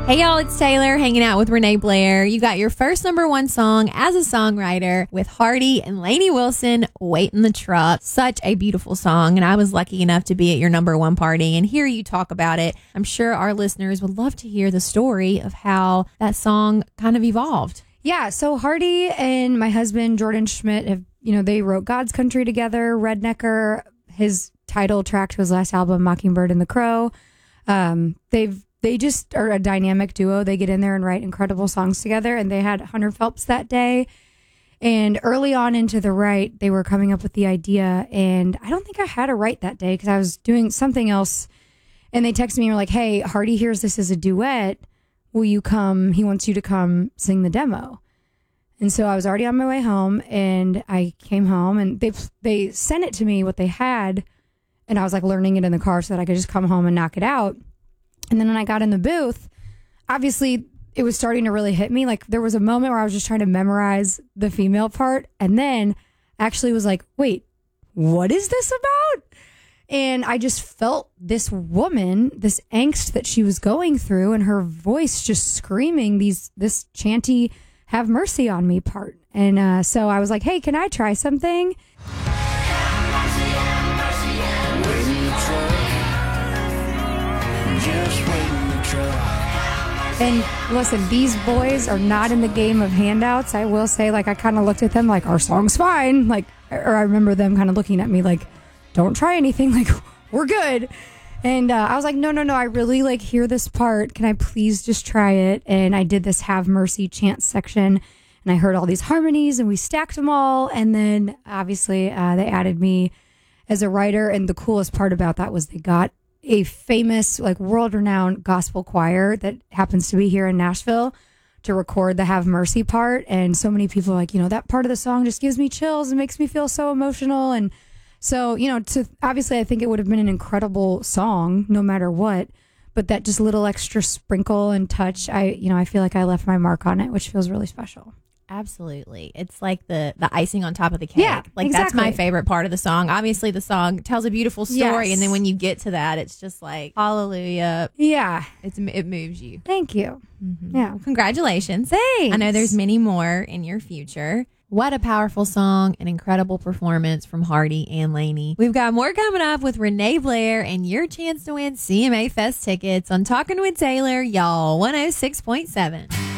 Hey y'all, it's Taylor hanging out with Renee Blair. You got your first #1 song as a songwriter with Hardy and Lainey Wilson, Wait in the Truck. Such a beautiful song, and I was lucky enough to be at your #1 party and hear you talk about it. I'm sure our listeners would love to hear the story of how that song kind of evolved. Yeah, so Hardy and my husband, Jordan Schmidt, have, they wrote God's Country together, Rednecker, his title track to his last album, Mockingbird and the Crow. They just are a dynamic duo. They get in there and write incredible songs together, and they had Hunter Phelps that day. And early on into the write, they were coming up with the idea, and I don't think I had a write that day because I was doing something else. And they texted me and were like, hey, Hardy hears this as a duet. Will you come? He wants you to come sing the demo. And so I was already on my way home, and I came home, and they sent it to me, what they had, and I was like learning it in the car so that I could just come home and knock it out. And then when I got in the booth, obviously it was starting to really hit me. Like there was a moment where I was just trying to memorize the female part, and then actually was like, wait, what is this about? And I just felt this woman, this angst that she was going through, and her voice just screaming this chanty "Have Mercy on Me" part. And so I was like, hey, can I try something? And listen, these boys are not in the game of handouts. I will say, I kind of looked at them like, our song's fine. Or I remember them kind of looking at me like, don't try anything. We're good. And I was like, no, I really hear this part. Can I please just try it? And I did this Have Mercy chant section, and I heard all these harmonies, and we stacked them all. And then obviously they added me as a writer. And the coolest part about that was they got a famous, world-renowned gospel choir that happens to be here in Nashville to record the Have Mercy part. And so many people are like, that part of the song just gives me chills and makes me feel so emotional. And so, obviously I think it would have been an incredible song no matter what, but that just little extra sprinkle and touch, I feel like I left my mark on it, which feels really special. Absolutely. It's like the icing on top of the cake. Yeah, exactly. That's my favorite part of the song. Obviously, the song tells a beautiful story, and then when you get to that, it's just like, hallelujah. Yeah. It moves you. Thank you. Mm-hmm. Yeah. Congratulations. Thanks. I know there's many more in your future. What a powerful song, an incredible performance from Hardy and Lainey. We've got more coming up with Renee Blair and your chance to win CMA Fest tickets on Talking with Taylor, y'all, 106.7.